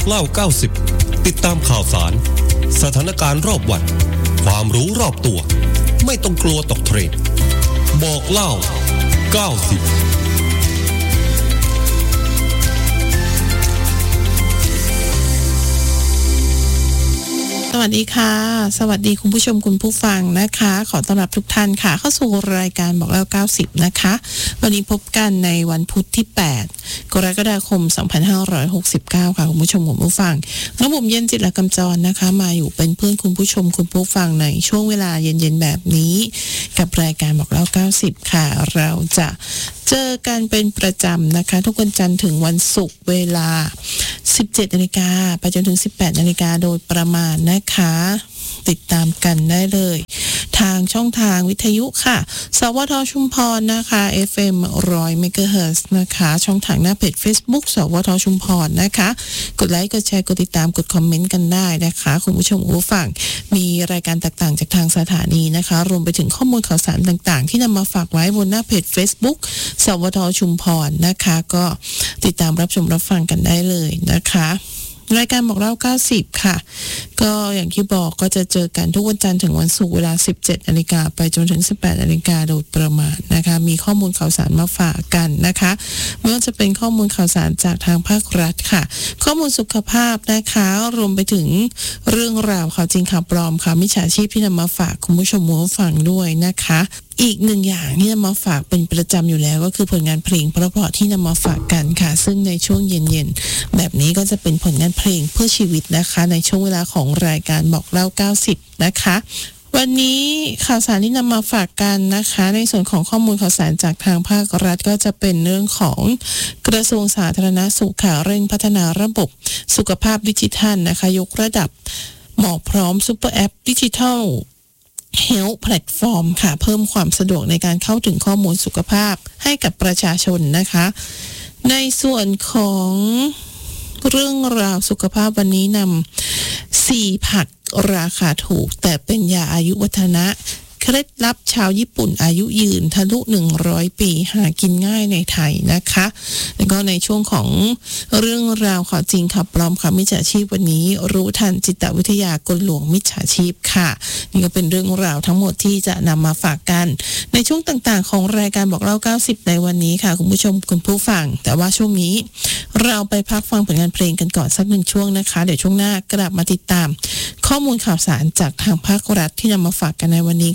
เล่า90ติดตามข่าวสารสถานการณ์รอบวันความรู้รอบตัวไม่ต้องกลัวตกเทรนด์บอกเล่า90 สวัสดีค่ะสวัสดีคุณผู้ชมคุณผู้ฟังนะคะขอต้อนรับทุกท่านค่ะเข้าสู่รายการบอกเล่า90นะคะวันนี้พบกันในวันพุธที่8กรกฎาคม2569ค่ะคุณผู้ชมคุณผู้ฟังน้องบุ๋มเย็นจิตและกำจรนะคะมาอยู่เป็นเพื่อนคุณผู้ชมคุณผู้ฟังในช่วงเวลาเย็นๆแบบนี้กับรายการบอกเล่า90ค่ะเราจะเจอกันเป็นประจำนะคะทุกวันจันทร์ถึงวันศุกร์เวลา 17:00 นไปจนถึง 18:00 นโดยประมาณนะคะติดตามกันได้เลยทางช่องทางวิทยุค่ะสวทชุมพรนะคะ FM 100 MHz นะคะช่องทางหน้าเพจ Facebook สวทชุมพรนะคะกดไลค์กดแชร์กดติดตามกดคอมเมนต์กันได้นะคะคุณผู้ชมผู้ฟังมีรายการต่างๆจากทางสถานีนะคะรวมไปถึงข้อมูลข่าวสารต่างๆที่นำมาฝากไว้บนหน้าเพจ Facebook สวทชุมพรนะคะก็ติดตามรับชมรับฟังกันได้เลยนะคะรายการบอกเล่า90ค่ะก็อย่างที่บอกก็จะเจอกันทุกวันจันทร์ถึงวันศุกร์เวลา 17:00 นไปจนถึง 18:00 นโดยประมาณนะคะมีข้อมูลข่าวสารมาฝากกันนะคะไม่ว่าจะเป็นข้อมูลข่าวสารจากทางภาครัฐค่ะข้อมูลสุขภาพนะคะรวมไปถึงเรื่องราวข่าวจริงข่าวปลอมค่ะมิจฉาชีพที่นำมาฝากคุณผู้ชมผู้ฟังด้วยนะคะอีกหนึ่งอย่างที่นำมาฝากเป็นประจำอยู่แล้วก็คือผลงานเพลงเพราะๆที่นำมาฝากกันค่ะซึ่งในช่วงเย็นๆแบบนี้ก็จะเป็นผลงานเพลงเพื่อชีวิตนะคะในช่วงเวลาของรายการบอกเล่า90นะคะวันนี้ข่าวสารที่นำมาฝากกันนะคะในส่วนของข้อมูลข่าวสารจากทางภาครัฐก็จะเป็นเรื่องของกระทรวงสาธารณสุขค่ะเร่งพัฒนาระบบสุขภาพดิจิทัลนะคะยกระดับหมอพร้อมซุปเปอร์แอปดิจิทัลHealth Platform ค่ะเพิ่มความสะดวกในการเข้าถึงข้อมูลสุขภาพให้กับประชาชนนะคะในส่วนของเรื่องราวสุขภาพวันนี้นำ4ผักราคาถูกแต่เป็นยาอายุวัฒนะเคล็ดลับชาวญี่ปุ่นอายุยืนทะลุ100ปีหากินง่ายในไทยนะคะแล้วก็ในช่วงของเรื่องราวข่าวจริงข่าวปลอมข่าวมิจฉาชีพวันนี้รู้ทันจิตวิทยากลหลวงมิจฉาชีพค่ะนี่ก็เป็นเรื่องราวทั้งหมดที่จะนำมาฝากกันในช่วงต่างๆของรายการบอกเล่า90ในวันนี้ค่ะคุณผู้ชมคุณผู้ฟังแต่ว่าช่วงนี้เราไปพักฟังผลงานเพลงกันก่อนสักหนึ่งช่วงนะคะเดี๋ยวช่วงหน้ากลับมาติดตามข้อมูลข่าวสารจากทางภาครัฐที่นำมาฝากกันในวันนี้